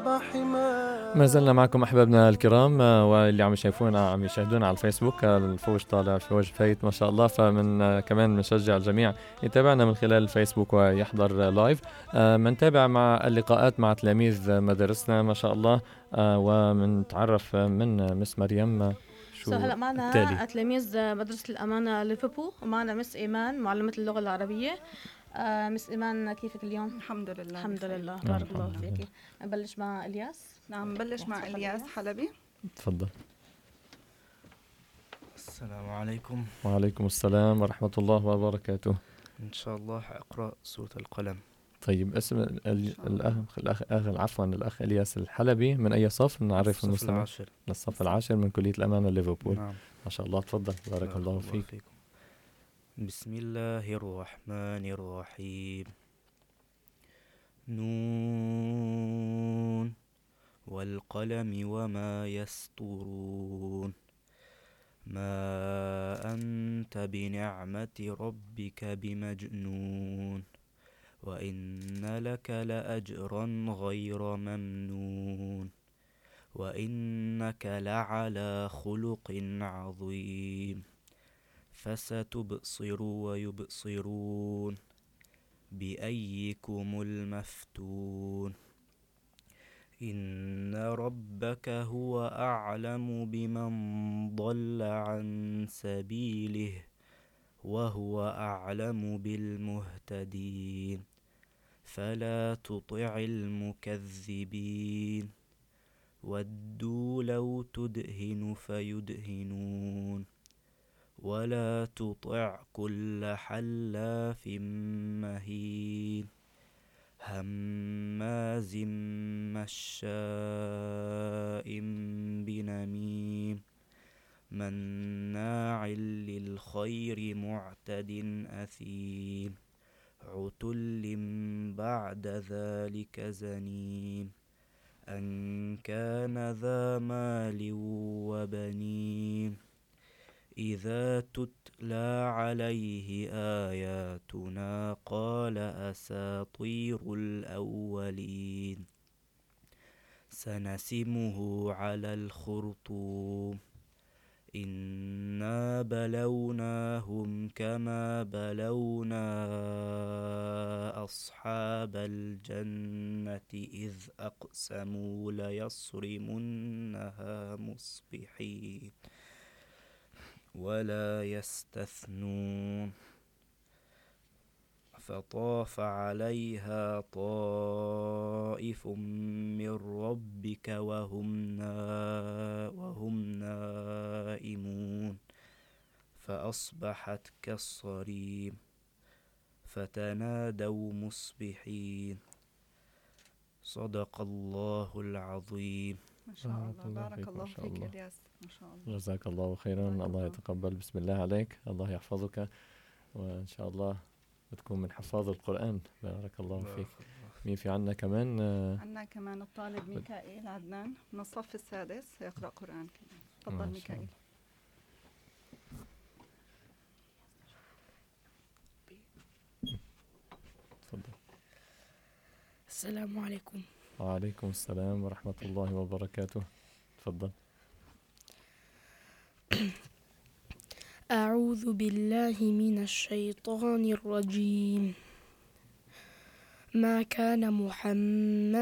ما زلنا معكم أحبابنا الكرام، واللي عم يشاهدونا على الفيسبوك. الفوج طالع، الفوج فايت ما شاء الله. فمن كمان بنشجع الجميع يتابعنا من خلال الفيسبوك ويحضر لايف. منتابع مع اللقاءات مع تلاميذ مدارسنا ما شاء الله، ومنتعرف من مس مريم شو هلا معنا التالي. تلاميذ مدرسة الأمانة ليفربول، ومعنا مس إيمان معلمة اللغة العربية. مس إيمان كيفك اليوم؟ الحمد لله. الحمد لله، بارك الله فيك. نبلش مع إلياس. نعم، نبلش مع إلياس حلبي. تفضل. السلام عليكم. وعليكم السلام ورحمة الله وبركاته. إن شاء الله أقرأ سورة القلم. طيب، اسم الأخ إلياس الحلبي من أي صف؟ نعرف المستمع. العاشر. الصف العاشر من كلية الأمانة ليفربول. نعم. ما شاء الله، تفضل. بارك الله فيك. بسم الله الرحمن الرحيم. نون والقلم وما يسطرون. ما أنت بنعمة ربك بمجنون، وإن لك لأجرا غير ممنون، وإنك لعلى خلق عظيم. فستبصر ويبصرون بأيكم المفتون. إن ربك هو أعلم بمن ضل عن سبيله وهو أعلم بالمهتدين. فلا تطع المكذبين، ودوا لو تدهن فيدهنون، ولا تطع كل حلاف مهين هماز مشاء بنميم مناع للخير معتد أثيم عتل بعد ذلك زنيم أن كان ذا مال وبنين. إذا تتلى عليه آياتنا قال أساطير الأولين. سنسمه على الخرطوم. إنا بلوناهم كما بلونا أصحاب الجنة إذ أقسموا ليصرمنها مصبحين ولا يستثنون. فطاف عليها طائف من ربك وهم نائمون فأصبحت كالصريم. فتنادوا مصبحين. صدق الله العظيم. ما شاء الله، بارك الله فيك إلياس. ما شاء الله، جزاك الله خيرا. الله يتقبل. بسم الله عليك. الله يحفظك، وإن شاء الله بتكون من حفاظ القرآن. بارك الله فيك. مين في عنا كمان؟ عنا كمان الطالب ميكائيل عدنان من الصف السادس يقرأ قرآن كمان. تفضل ميكائيل. تفضل. السلام عليكم. وعليكم السلام ورحمة الله وبركاته. تفضل. أعوذ بالله من الشيطان الرجيم. ما كان محمد